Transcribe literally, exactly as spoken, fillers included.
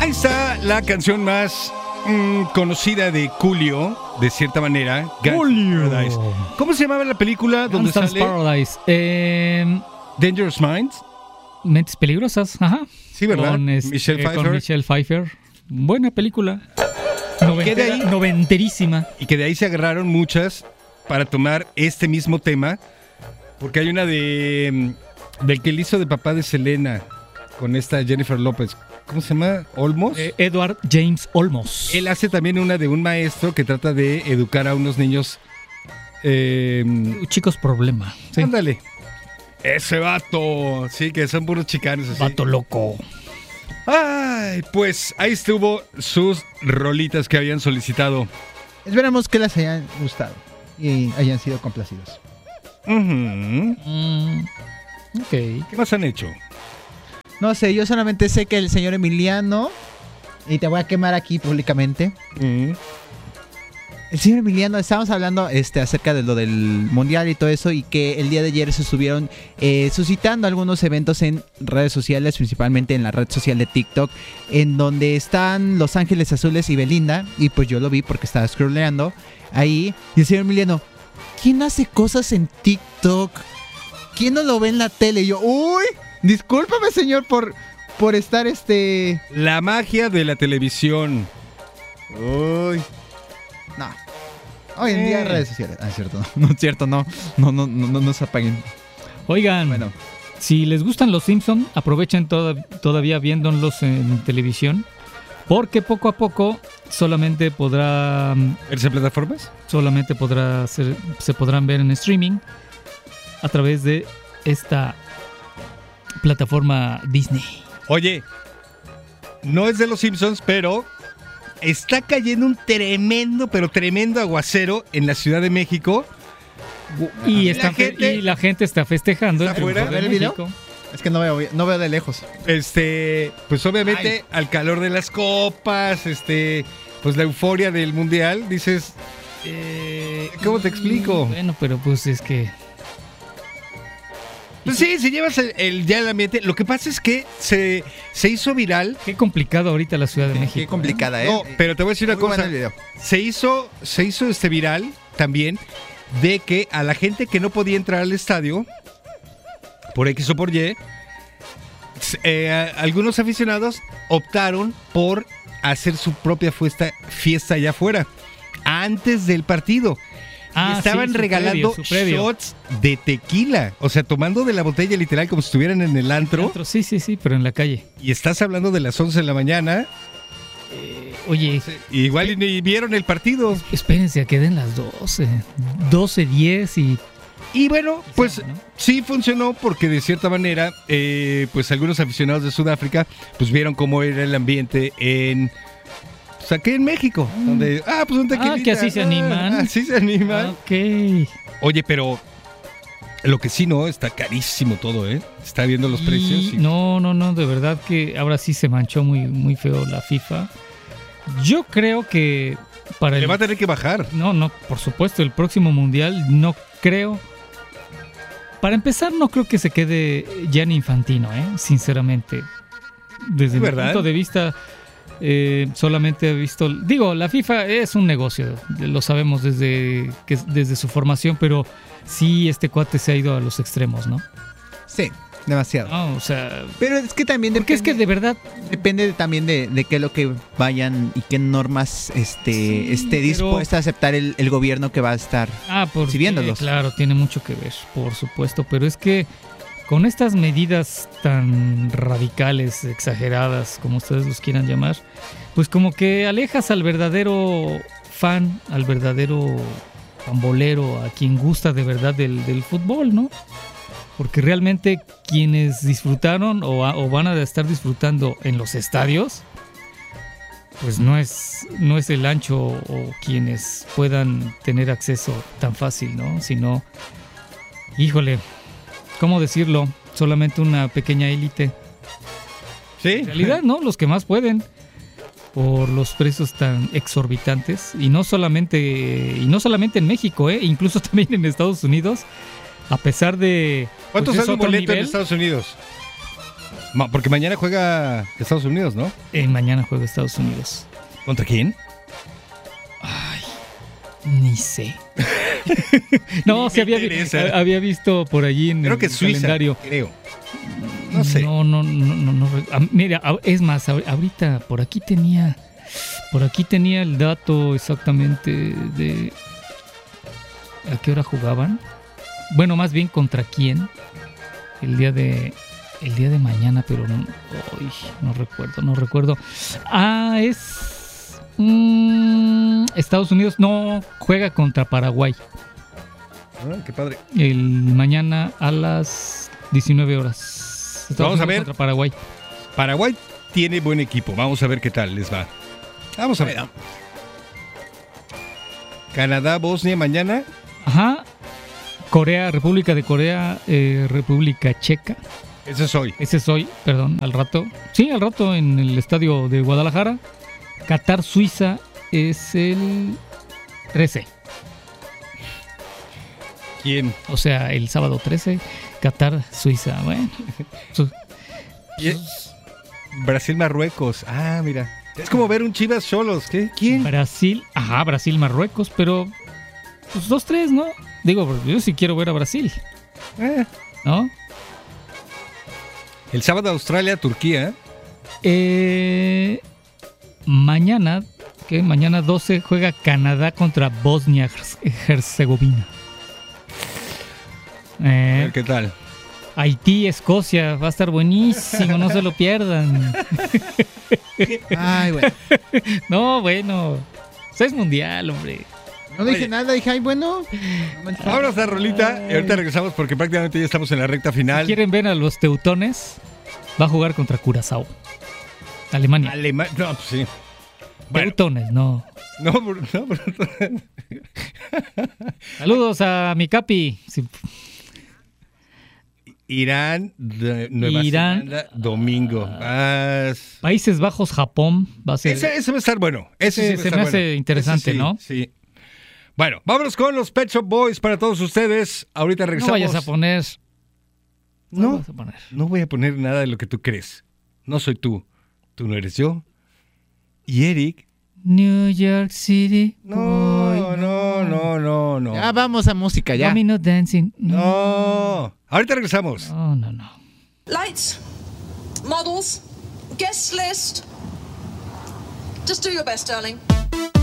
Ahí está la canción más mm, conocida de Coolio, de cierta manera. Coolio. ¿Cómo se llamaba la película donde Gangsta's sale Paradise. Eh, Dangerous Minds? Mentes peligrosas, ajá. Sí, ¿verdad? Con, es, Michelle eh, Pfeiffer. con Michelle Pfeiffer. Buena película. Noventera, ¿Qué de ahí? Noventerísima. Y que de ahí se agarraron muchas para tomar este mismo tema. Porque hay una de mm, del que le hizo de papá de Selena con esta Jennifer López. ¿Cómo se llama? ¿Olmos? Eh, Edward James Olmos. Él hace también una de un maestro que trata de educar a unos niños. Eh, Chicos problema. Sí. Ándale. Ese vato. Sí, que son puros chicanos así. Vato loco. Ay, pues ahí estuvo sus rolitas que habían solicitado. Esperamos que les hayan gustado y hayan sido complacidos. Ujú. Mm, ok. ¿Qué más han hecho? No sé, yo solamente sé que el señor Emiliano, y te voy a quemar aquí públicamente, Ujú. el señor Emiliano, estábamos hablando este, acerca de lo del mundial y todo eso, y que el día de ayer se estuvieron eh, suscitando algunos eventos en redes sociales, principalmente en la red social de TikTok, en donde están Los Ángeles Azules y Belinda, y pues yo lo vi porque estaba scrolleando ahí, y el señor Emiliano, ¿quién hace cosas en TikTok? ¿Quién no lo ve en la tele? Y yo, uy, discúlpame señor por, por estar este... La magia de la televisión. Uy. No. Hoy en día Eh. redes sociales. Ah, es cierto, no, no es cierto, no. No, no, no, no, no se apaguen. Oigan, Bueno, si les gustan los Simpson, aprovechen toda- todavía viéndolos en televisión, porque poco a poco solamente podrá ¿Verse en plataformas? solamente podrá ser, se podrán ver en streaming a través de esta plataforma Disney. Oye, no es de los Simpsons, pero está cayendo un tremendo, pero tremendo aguacero en la Ciudad de México. Y, la están fe- gente- y la gente está festejando ¿Está el triunfo afuera? de ¿Ver el video? México. es que no veo, no veo de lejos. Este, pues obviamente al calor de las copas, este, pues la euforia del mundial, dices, eh, ¿cómo te explico? Bueno, pero pues es que Pues sí, si llevas el, el ya el ambiente, lo que pasa es que se, se hizo viral. qué complicado ahorita la Ciudad de México. Qué complicada, ¿eh? No, pero te voy a decir una Muy cosa. bueno el video. Se hizo, se hizo este viral también de que a la gente que no podía entrar al estadio, por X o por Y, eh, a- algunos aficionados optaron por hacer su propia fiesta, fiesta allá afuera, antes del partido. Ah, y estaban sí, su regalando previo, su previo. shots de tequila. O sea, tomando de la botella literal como si estuvieran en el antro. Otro, sí, sí, sí, pero en la calle. Y estás hablando de las once de la mañana. Oye, Y igual y ni vieron el partido. espérense a que den las doce. doce, diez y... Y bueno, pues ¿no? sí funcionó porque de cierta manera, eh, pues algunos aficionados de Sudáfrica, pues vieron cómo era el ambiente en... Pues aquí en México, donde... Ah, pues un tequilita. Ah, que así se animan. Ah, así se animan. Ok. Oye, pero lo que sí no, está carísimo todo, ¿eh? Está viendo los Y precios. y- No, no, no, de verdad que ahora sí se manchó muy, muy feo la FIFA. Yo creo que para Le el... va a tener que bajar. No, no, por supuesto, el próximo mundial no creo... Para empezar, no creo que se quede Gianni Infantino, ¿eh? Sinceramente. Desde ¿Es mi verdad? punto de vista, eh, solamente he visto... Digo, la FIFA es un negocio, lo sabemos desde, que, desde su formación, pero sí este cuate se ha ido a los extremos, ¿no? Sí, demasiado. No, o sea... Pero es que también Porque es que de verdad... depende de- también de, de qué es lo que vayan y qué normas este, Sí, esté pero- dispuesta a aceptar el, el gobierno que va a estar. Ah, porque, Exhibiéndolos. claro, tiene mucho que ver, por supuesto, pero es que con estas medidas tan radicales, exageradas, como ustedes los quieran llamar, pues como que alejas al verdadero fan, al verdadero pambolero, a quien gusta de verdad del, del fútbol, ¿no? Porque realmente quienes disfrutaron o, a- o van a estar disfrutando en los estadios, pues no es, no es el ancho o quienes puedan tener acceso tan fácil, ¿no? Sino, híjole, ¿cómo decirlo? Solamente una pequeña élite. ¿Sí? En realidad, ¿no? Los que más pueden. Por los precios tan exorbitantes. Y no solamente, y no solamente en México, ¿eh? Incluso también en Estados Unidos. A pesar de... ¿Cuánto pues, es sale un otro boleto en nivel. Estados Unidos? Ma- porque mañana juega Estados Unidos, ¿no? Eh, mañana juega Estados Unidos. ¿Contra quién? Ay, ni sé. No, Ni sí me había, vi- interesa. había visto por allí en Creo el que Suiza, calendario. creo. No sé. No, no, no, no, no re- ah, mira, ah, es más, ahor- ahorita por aquí tenía, por aquí tenía el dato exactamente de a qué hora jugaban. Bueno, más bien contra quién. El día de, el día de mañana, pero no, ay, no recuerdo, no recuerdo. Ah, es mm, Estados Unidos. No, juega contra Paraguay. Ah, qué padre. El mañana a las diecinueve horas. Estados Vamos a Unidos ver. contra Paraguay. Paraguay tiene buen equipo. Vamos a ver qué tal les va. Vamos a ver. Canadá, Bosnia mañana. Ajá. Corea, República de Corea, eh, República Checa. Ese es hoy. Ese es hoy, perdón, al rato. Sí, al rato en el estadio de Guadalajara. Qatar, Suiza es el trece. ¿Quién? O sea, el sábado trece. Qatar, Suiza. Bueno. Su- Y- Brasil, Marruecos. Ah, mira. Es como ver un Chivas Cholos. ¿Qué? ¿Quién? Brasil. Ajá, Brasil, Marruecos, pero pues dos tres, ¿no? Digo, yo sí quiero ver a Brasil, Ah, ¿no? el sábado Australia, Turquía. Eh, mañana, que mañana doce juega Canadá contra Bosnia Herzegovina. A Eh, ver qué tal. Haití, Escocia, va a estar buenísimo, no se lo pierdan. Ay, güey. No, bueno, es mundial, hombre. No dije Oye. nada, dije, ay, bueno. No manches. Vámonos a rolita y ahorita regresamos porque prácticamente ya estamos en la recta final. ¿Quieren ver a los teutones? Va a jugar contra Curazao, Alemania. Alemania. No, pues sí. Bueno, Teutones, no. no, no, no. Saludos a mi capi. Sí. Irán, de- Nueva Irán. Zelanda, domingo. Ah, es- Países Bajos, Japón, va a ser. ese, ese va a estar bueno. Ese sí Ese va a se estar me hace bueno. interesante, Ese sí, ¿no? Sí. Bueno, vámonos con los Pet Shop Boys para todos ustedes. Ahorita No regresamos. vayas a poner. No, vayas a poner. no voy a poner nada de lo que tú crees. No soy tú. Tú no eres yo. Y Eric. New York City. No, boy, no, no, no, no. Ya vamos a música, ya. Domino Dancing. No. Ahorita regresamos. No, no, no. Lights, models, guest list. Just do your best, darling.